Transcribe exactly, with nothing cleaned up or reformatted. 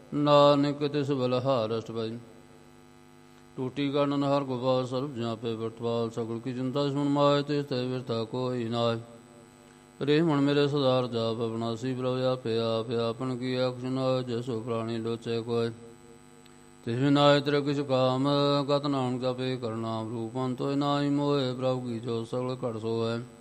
ਨਾਨਕ ਤਿਸ ਬਲਹਾਰ ਅਸ਼ਟਪਦੀ। ਟੂਟੀ ਕਰਨ ਹਰ ਗੋਪਾਲ ਸਰਬ ਜਾਪੇ ਵਰਤਵਾਲ। ਸਗਲ ਕੀ ਚਿੰਤਾ ਸੁਣ ਮਾਏ ਤਿਸ ਤੇ ਵਿਰਤਾ ਕੋਈ ਨਾਏ। ਰੇ ਮਨ ਮੇਰੇ ਸਦਾਰ ਜਾਪ ਅਵਨਾਸੀ ਪ੍ਰਭ ਆਪੇ ਆਪ ਆਪਨ ਕੀ ਆਖ ਸੁਨਾਏ। ਜੈਸੋ ਪ੍ਰਾਣੀ ਲੋਚੇ ਕੋਇ ਤਿਸ ਵਿਨਾਏ ਤੇਰੇ ਕਿਛ ਕਾਮ। ਕਤ ਨਾਨਕ ਜਪੇ ਕਰਨਾਮ ਰੂਪੰ ਤੋਇ ਨਾਹੀ ਮੋਏ। ਪ੍ਰਭ ਕੀ ਜੋ ਸਗਲ ਘਟ ਸੋਇ।